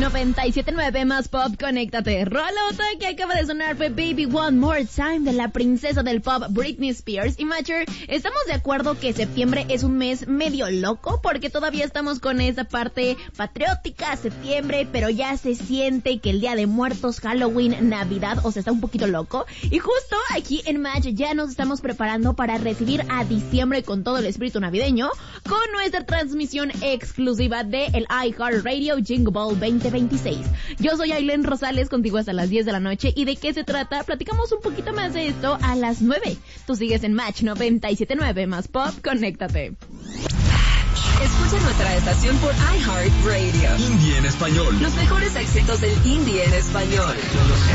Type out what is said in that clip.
97.9 más pop, conéctate. Rolota que acaba de sonar fue Baby One More Time de la princesa del pop Britney Spears. Y Matcher, estamos de acuerdo que septiembre es un mes medio loco porque todavía estamos con esa parte patriótica, septiembre, pero ya se siente que el Día de Muertos, Halloween, Navidad, o sea, está un poquito loco. Y justo aquí en Match ya nos estamos preparando para recibir a diciembre con todo el espíritu navideño con nuestra transmisión exclusiva de el iHeartRadio Jingle Ball 2026. Yo soy Ailén Rosales, contigo hasta las 10 de la noche. ¿Y de qué se trata? Platicamos un poquito más de esto a las 9. Tú sigues en Match 97.9 más pop, conéctate. Escucha nuestra estación por iHeartRadio. Indie en español. Los mejores éxitos del indie en español.